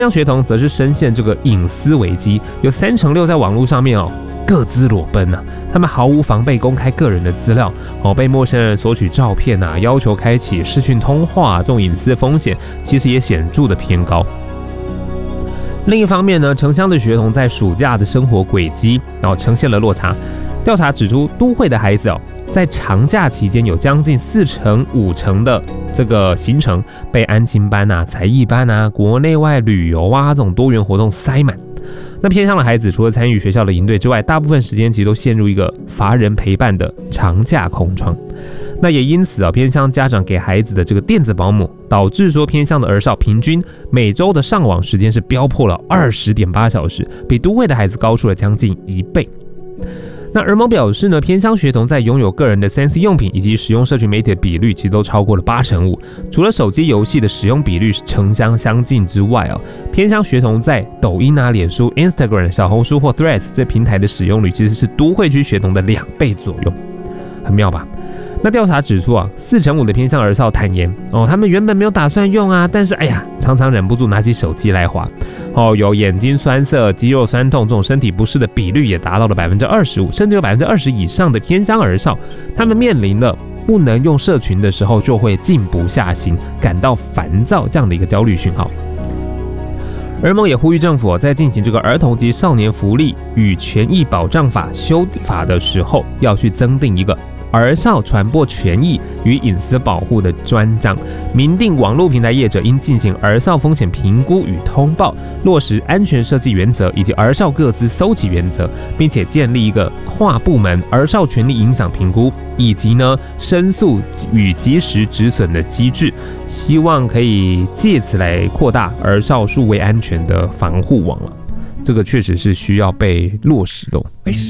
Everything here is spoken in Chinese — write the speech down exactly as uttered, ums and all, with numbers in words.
偏乡学童则是深陷这个隐私危机，有三成六在网络上面哦各自裸奔啊，他们毫无防备公开个人的资料哦，被陌生人索取照片啊，要求开启视讯通话、啊，这种隐私风险其实也显著的偏高。另一方面呢，城乡的学童在暑假的生活轨迹然后呈现了落差。调查指出，都会的孩子哦，在长假期间有将近四成五成的这个行程被安亲班啊、才艺班啊、国内外旅游啊这种多元活动塞满。那偏乡的孩子除了参与学校的营队之外，大部分时间其实都陷入一个乏人陪伴的长假空窗。那也因此啊，偏乡家长给孩子的这个电子保姆，导致说偏乡的儿少平均每周的上网时间是飙破了 二十点八小时，比都会的孩子高出了将近一倍。那儿盟表示呢，偏乡学童在拥有个人的 三 C 用品以及使用社群媒体的比率，其实都超过了八成五。除了手机游戏的使用比率是城乡相近之外哦，偏乡学童在抖音啊、脸书、Instagram、小红书或 Threads 这平台的使用率，其实是都会区学童的两倍左右，很妙吧？那调查指出啊，四成五的偏乡儿少坦言哦，他们原本没有打算用啊，但是哎呀，常常忍不住拿起手机来滑。哦，有眼睛酸涩、肌肉酸痛这种身体不适的比率也达到了百分之二十五，甚至有百分之二十以上的偏乡儿少，他们面临了不能用社群的时候就会静不下心、感到烦躁这样的一个焦虑讯号。儿盟也呼吁政府在进行这个儿童及少年福利与权益保障法修法的时候，要去增订一个儿少传播权益与隐私保护的专章，明定网络平台业者应进行儿少风险评估与通报，落实安全设计原则以及儿少个资搜集原则，并且建立一个跨部门儿少权利影响评估以及呢申诉与及时止损的机制，希望可以借此来扩大儿少数位安全的防护网了。这个确实是需要被落实的。